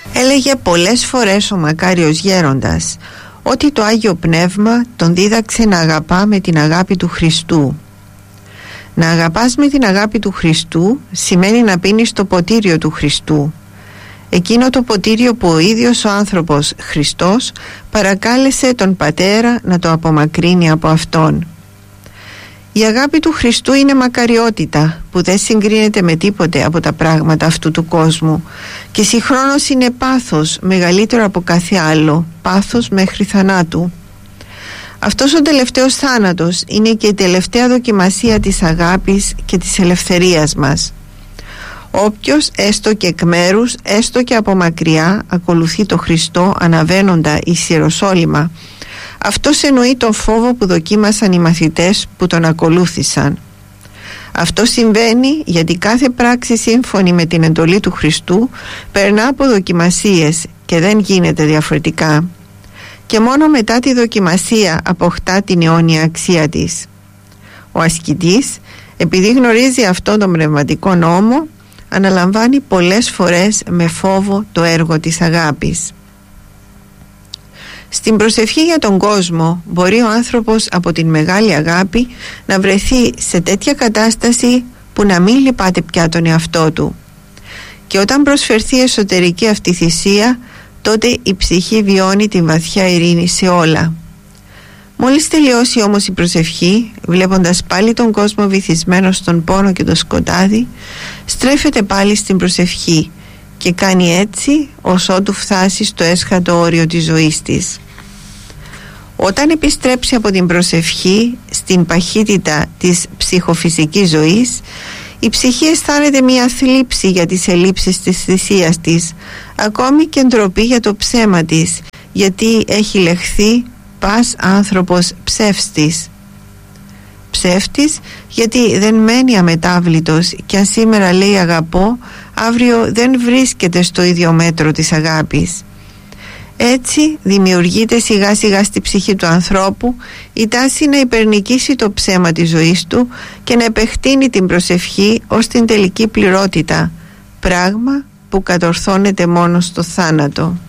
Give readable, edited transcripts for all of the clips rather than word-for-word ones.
Έλεγε πολλές φορές ο μακάριος γέροντας ότι το Άγιο Πνεύμα τον δίδαξε να αγαπά με την αγάπη του Χριστού. Να αγαπάς με την αγάπη του Χριστού σημαίνει να πίνεις το ποτήριο του Χριστού, εκείνο το ποτήριο που ο ίδιος ο άνθρωπος Χριστός παρακάλεσε τον Πατέρα να το απομακρύνει από Αυτόν. Η αγάπη του Χριστού είναι μακαριότητα που δεν συγκρίνεται με τίποτε από τα πράγματα αυτού του κόσμου και συγχρόνως είναι πάθος μεγαλύτερο από κάθε άλλο, πάθος μέχρι θανάτου. Αυτός ο τελευταίος θάνατος είναι και η τελευταία δοκιμασία της αγάπης και της ελευθερίας μας. Όποιος έστω και εκ μέρους, έστω και από μακριά ακολουθεί το Χριστό αναβαίνοντα εις Ιεροσόλυμα, αυτός εννοεί τον φόβο που δοκίμασαν οι μαθητές που τον ακολούθησαν. Αυτό συμβαίνει γιατί κάθε πράξη σύμφωνη με την εντολή του Χριστού περνά από δοκιμασίες και δεν γίνεται διαφορετικά. Και μόνο μετά τη δοκιμασία αποκτά την αιώνια αξία της. Ο ασκητής, επειδή γνωρίζει αυτόν τον πνευματικό νόμο, αναλαμβάνει πολλές φορές με φόβο το έργο της αγάπης. Στην προσευχή για τον κόσμο μπορεί ο άνθρωπος από την μεγάλη αγάπη να βρεθεί σε τέτοια κατάσταση που να μην λυπάται πια τον εαυτό του. Και όταν προσφερθεί εσωτερική αυτή θυσία, τότε η ψυχή βιώνει την βαθιά ειρήνη σε όλα. Μόλις τελειώσει όμως η προσευχή, βλέποντας πάλι τον κόσμο βυθισμένο στον πόνο και το σκοτάδι, στρέφεται πάλι στην προσευχή και κάνει έτσι ως ότου φτάσει στο έσχατο όριο της ζωής της. Όταν επιστρέψει από την προσευχή στην παχύτητα της ψυχοφυσικής ζωής, η ψυχή αισθάνεται μια θλίψη για τις ελλείψεις της θυσίας της, ακόμη και ντροπή για το ψέμα της, γιατί έχει λεχθεί πας άνθρωπος ψεύστης. Ψεύτης γιατί δεν μένει αμετάβλητος και αν σήμερα λέει αγαπώ, αύριο δεν βρίσκεται στο ίδιο μέτρο της αγάπης. Έτσι δημιουργείται σιγά σιγά στη ψυχή του ανθρώπου η τάση να υπερνικήσει το ψέμα της ζωής του και να επεκτείνει την προσευχή ως την τελική πληρότητα, πράγμα που κατορθώνεται μόνο στο θάνατο.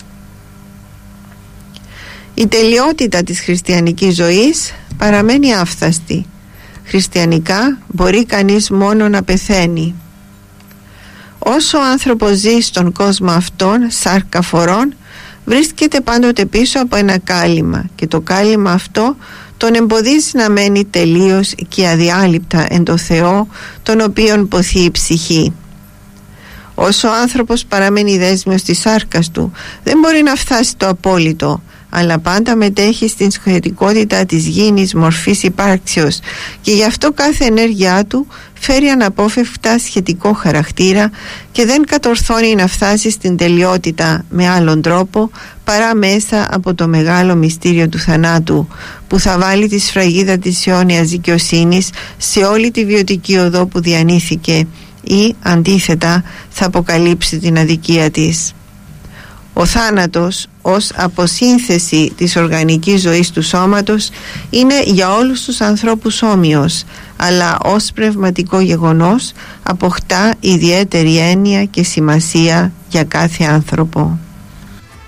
Η τελειότητα της χριστιανικής ζωής παραμένει άφθαστη. Χριστιανικά μπορεί κανείς μόνο να πεθαίνει. Όσο ο άνθρωπος ζει στον κόσμο αυτόν σάρκα φορών, βρίσκεται πάντοτε πίσω από ένα κάλυμα και το κάλυμα αυτό τον εμποδίζει να μένει τελείως και αδιάλειπτα εν το Θεό τον οποίον ποθεί η ψυχή. Όσο ο άνθρωπος παραμένει δέσμιος της σάρκας του, δεν μπορεί να φτάσει το απόλυτο, αλλά πάντα μετέχει στην σχετικότητα της γήινης μορφής υπάρξεως και γι' αυτό κάθε ενέργειά του φέρει αναπόφευκτα σχετικό χαρακτήρα και δεν κατορθώνει να φτάσει στην τελειότητα με άλλον τρόπο παρά μέσα από το μεγάλο μυστήριο του θανάτου, που θα βάλει τη σφραγίδα της αιώνιας δικαιοσύνης σε όλη τη βιωτική οδό που διανύθηκε ή αντίθετα θα αποκαλύψει την αδικία της. Ο θάνατος ως αποσύνθεση της οργανικής ζωής του σώματος είναι για όλους τους ανθρώπους όμοιος, αλλά ως πνευματικό γεγονός αποκτά ιδιαίτερη έννοια και σημασία για κάθε άνθρωπο.